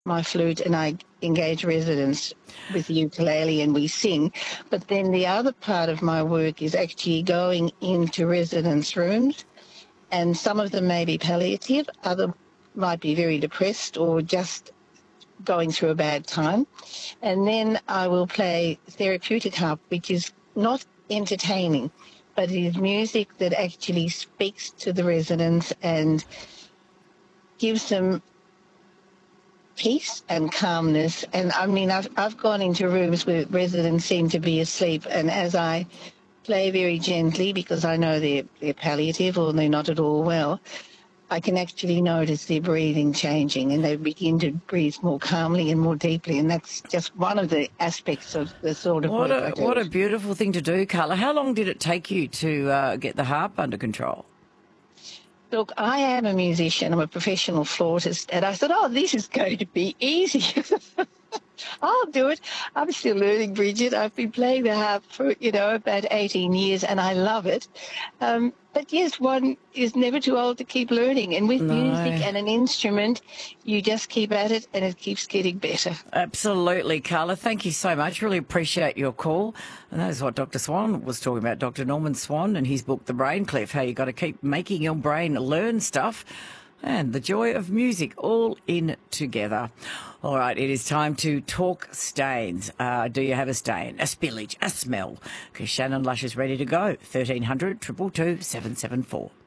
my flute and I engage residents with the ukulele and we sing. But then the other part of my work is actually going into residents' rooms, and some of them may be palliative, other might be very depressed or just going through a bad time. And then I will play therapeutic harp, which is not entertaining, but it is music that actually speaks to the residents and gives them peace and calmness. And I mean, I've gone into rooms where residents seem to be asleep, and as I play very gently, because I know they're palliative or they're not at all well, I can actually notice their breathing changing and they begin to breathe more calmly and more deeply. And that's just one of the aspects of the sort of work I do. What a beautiful thing to do, Carla. How long did it take you to get the harp under control? Look, I am a musician. I'm a professional flautist. And I thought, this is going to be easy. I'll do it. I'm still learning, Bridget. I've been playing the harp for, about 18 years and I love it. But yes, one is never too old to keep learning. And with music and an instrument, you just keep at it and it keeps getting better. Absolutely, Carla. Thank you so much. Really appreciate your call. And that is what Dr. Swan was talking about, Dr. Norman Swan and his book, The Brain Clef, how you got to keep making your brain learn stuff. And the joy of music all in together. All right, it is time to talk stains. Do you have a stain, a spillage, a smell? Because Shannon Lush is ready to go. 1300 222 774.